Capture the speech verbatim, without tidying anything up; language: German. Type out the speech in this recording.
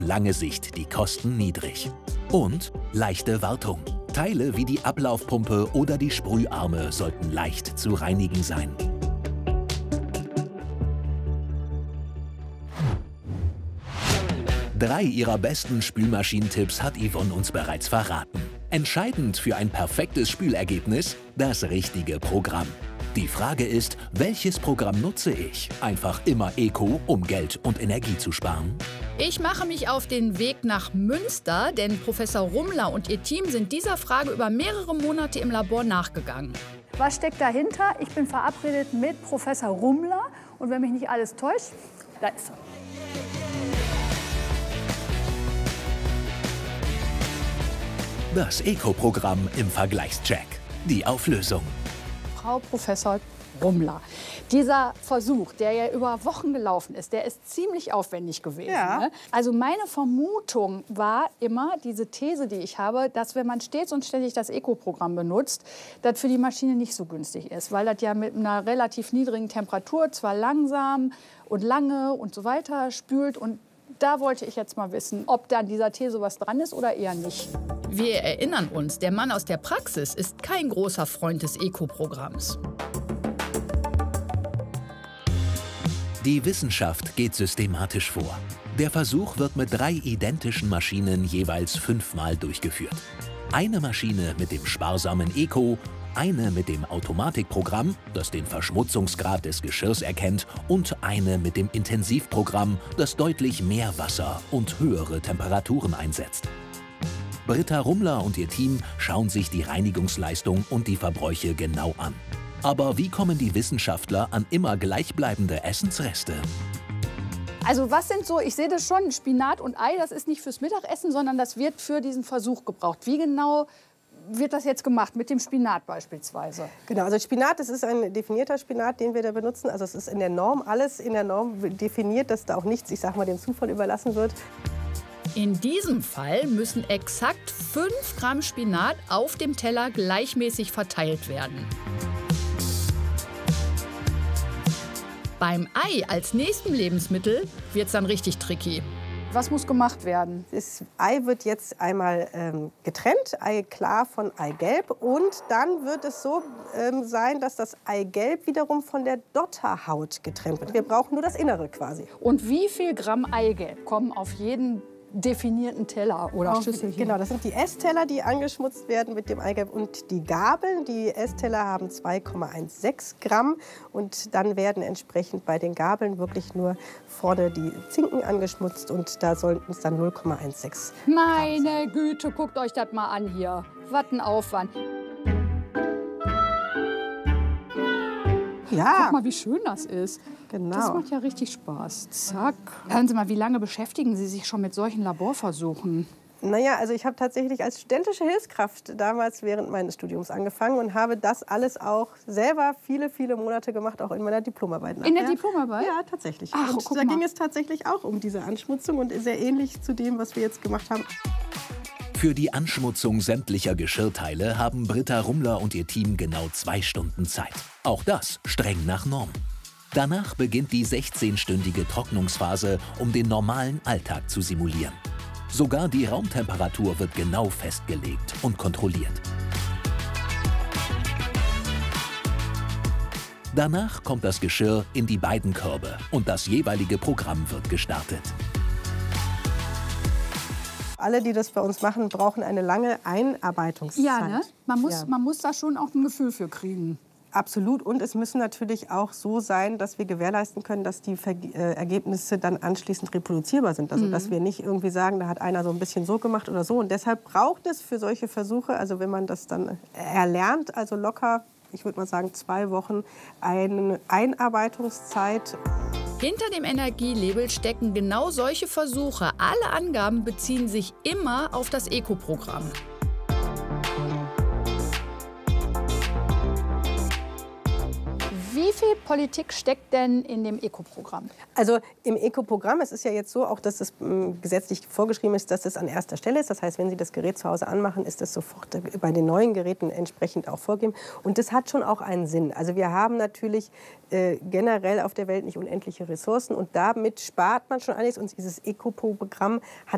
lange Sicht die Kosten niedrig. Und leichte Wartung. Teile wie die Ablaufpumpe oder die Sprüharme sollten leicht zu reinigen sein. Drei ihrer besten Spülmaschinentipps hat Yvonne uns bereits verraten. Entscheidend für ein perfektes Spülergebnis: das richtige Programm. Die Frage ist, welches Programm nutze ich? Einfach immer Eco, um Geld und Energie zu sparen? Ich mache mich auf den Weg nach Münster, denn Professor Rummler und ihr Team sind dieser Frage über mehrere Monate im Labor nachgegangen. Was steckt dahinter? Ich bin verabredet mit Professor Rummler und wenn mich nicht alles täuscht, da ist er. Das Eco-Programm im Vergleichscheck. Die Auflösung. Frau Professor Rummler, dieser Versuch, der ja über Wochen gelaufen ist, der ist ziemlich aufwendig gewesen. Ja. Ne? Also meine Vermutung war immer, diese These, die ich habe, dass wenn man stets und ständig das Eco-Programm benutzt, das für die Maschine nicht so günstig ist, weil das ja mit einer relativ niedrigen Temperatur zwar langsam und lange und so weiter spült. Und da wollte ich jetzt mal wissen, ob da an dieser These was dran ist oder eher nicht. Wir erinnern uns, der Mann aus der Praxis ist kein großer Freund des Eco-Programms. Die Wissenschaft geht systematisch vor. Der Versuch wird mit drei identischen Maschinen jeweils fünfmal durchgeführt. Eine Maschine mit dem sparsamen Eco, eine mit dem Automatikprogramm, das den Verschmutzungsgrad des Geschirrs erkennt, und eine mit dem Intensivprogramm, das deutlich mehr Wasser und höhere Temperaturen einsetzt. Britta Rummler und ihr Team schauen sich die Reinigungsleistung und die Verbräuche genau an. Aber wie kommen die Wissenschaftler an immer gleichbleibende Essensreste? Also was sind so, ich sehe das schon, Spinat und Ei, das ist nicht fürs Mittagessen, sondern das wird für diesen Versuch gebraucht. Wie genau wird das jetzt gemacht, mit dem Spinat beispielsweise? Genau, also Spinat, das ist ein definierter Spinat, den wir da benutzen. Also es ist in der Norm, alles in der Norm definiert, dass da auch nichts, ich sag mal, dem Zufall überlassen wird. In diesem Fall müssen exakt fünf Gramm Spinat auf dem Teller gleichmäßig verteilt werden. Beim Ei als nächstem Lebensmittel wird es dann richtig tricky. Was muss gemacht werden? Das Ei wird jetzt einmal ähm, getrennt, Eiklar von Eigelb. Und dann wird es so ähm, sein, dass das Eigelb wiederum von der Dotterhaut getrennt wird. Wir brauchen nur das Innere quasi. Und wie viel Gramm Eigelb kommen auf jeden definierten Teller oder Auf, Schüsselchen? Genau, das sind die Essteller, die angeschmutzt werden mit dem Eigelb, und die Gabeln. Die Essteller haben zwei Komma sechzehn Gramm und dann werden entsprechend bei den Gabeln wirklich nur vorne die Zinken angeschmutzt und da sollten es dann null Komma sechzehn Gramm sein. Meine Güte, guckt euch das mal an hier. Was ein Aufwand. Ja, Guck mal, wie schön das ist. genau. Das macht ja richtig Spaß. Zack. Hören Sie mal, wie lange beschäftigen Sie sich schon mit solchen Laborversuchen? Naja, also ich habe tatsächlich als studentische Hilfskraft damals während meines Studiums angefangen und habe das alles auch selber viele, viele Monate gemacht, auch in meiner Diplomarbeit. In der nachher. Diplomarbeit? Ja, tatsächlich. Ach, und guck da mal. ging es tatsächlich auch um diese Anschmutzung und sehr ähnlich zu dem, was wir jetzt gemacht haben. Für die Anschmutzung sämtlicher Geschirrteile haben Britta Rummler und ihr Team genau zwei Stunden Zeit. Auch das streng nach Norm. Danach beginnt die sechzehnstündige Trocknungsphase, um den normalen Alltag zu simulieren. Sogar die Raumtemperatur wird genau festgelegt und kontrolliert. Danach kommt das Geschirr in die beiden Körbe und das jeweilige Programm wird gestartet. Alle, die das bei uns machen, brauchen eine lange Einarbeitungszeit. Ja, ne? Man muss, Ja. man muss da schon auch ein Gefühl für kriegen. Absolut. Und es müssen natürlich auch so sein, dass wir gewährleisten können, dass die Verge äh, Ergebnisse dann anschließend reproduzierbar sind. Also, Mhm. dass wir nicht irgendwie sagen, da hat einer so ein bisschen so gemacht oder so. Und deshalb braucht es für solche Versuche, also wenn man das dann erlernt, also locker, ich würde mal sagen, zwei Wochen, eine Einarbeitungszeit. Hinter dem Energielabel stecken genau solche Versuche. Alle Angaben beziehen sich immer auf das Eco-Programm. Wie viel Politik steckt denn in dem Eco-Programm? Also im Eco-Programm, es ist ja jetzt so, auch dass es ähm, gesetzlich vorgeschrieben ist, dass es an erster Stelle ist. Das heißt, wenn Sie das Gerät zu Hause anmachen, ist das sofort äh, bei den neuen Geräten entsprechend auch vorgegeben. Und das hat schon auch einen Sinn. Also wir haben natürlich äh, generell auf der Welt nicht unendliche Ressourcen und damit spart man schon einiges. Und dieses Eco-Programm hat